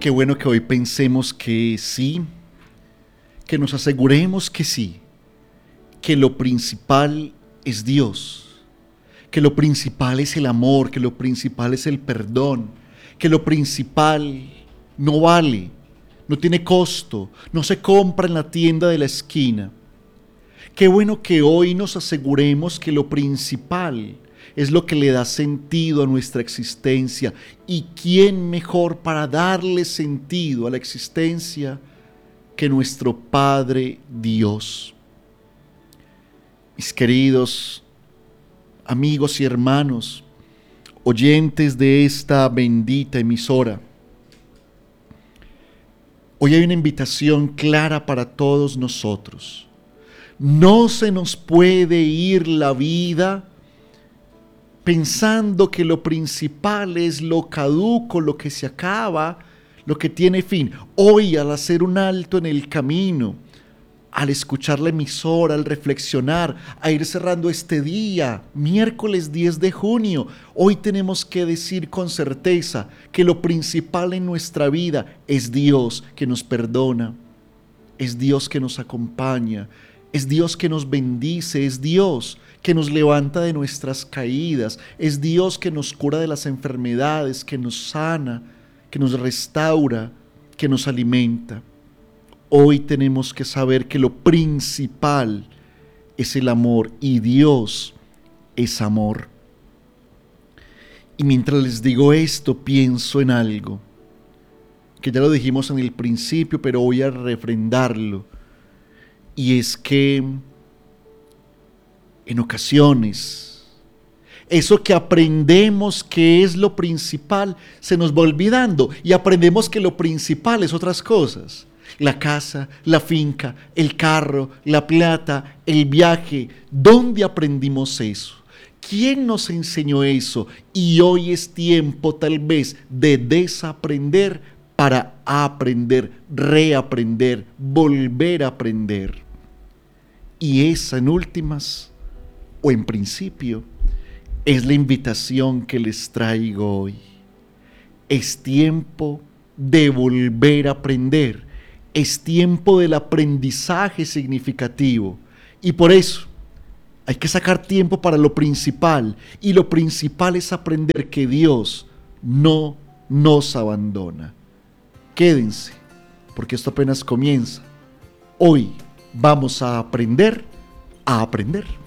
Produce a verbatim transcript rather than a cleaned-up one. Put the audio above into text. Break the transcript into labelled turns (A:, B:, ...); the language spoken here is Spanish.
A: qué bueno que hoy pensemos que sí, que nos aseguremos que sí, que lo principal es Dios, que lo principal es el amor, que lo principal es el perdón, que lo principal no vale, no tiene costo, no se compra en la tienda de la esquina. Qué bueno que hoy nos aseguremos que lo principal es lo que le da sentido a nuestra existencia. ¿Y quién mejor para darle sentido a la existencia que nuestro Padre Dios? Mis queridos amigos y hermanos, oyentes de esta bendita emisora, hoy hay una invitación clara para todos nosotros. No se nos puede ir la vida pensando que lo principal es lo caduco, lo que se acaba, lo que tiene fin. Hoy, al hacer un alto en el camino, al escuchar la emisora, al reflexionar, a ir cerrando este día, miércoles diez de junio, hoy tenemos que decir con certeza que lo principal en nuestra vida es Dios que nos perdona, es Dios que nos acompaña, es Dios que nos bendice, es Dios que nos levanta de nuestras caídas, es Dios que nos cura de las enfermedades, que nos sana, que nos restaura, que nos alimenta. Hoy tenemos que saber que lo principal es el amor y Dios es amor. Y mientras les digo esto, pienso en algo que ya lo dijimos en el principio, pero voy a refrendarlo. Y es que en ocasiones eso que aprendemos que es lo principal se nos va olvidando y aprendemos que lo principal es otras cosas. La casa, la finca, el carro, la plata, el viaje. ¿Dónde aprendimos eso? ¿Quién nos enseñó eso? Y hoy es tiempo tal vez de desaprender para aprender, reaprender, volver a aprender. Y esa en últimas, o en principio, es la invitación que les traigo hoy. Es tiempo de volver a aprender. Es tiempo del aprendizaje significativo. Y por eso hay que sacar tiempo para lo principal. Y lo principal es aprender que Dios no nos abandona. Quédense, porque esto apenas comienza. Hoy vamos a aprender a aprender.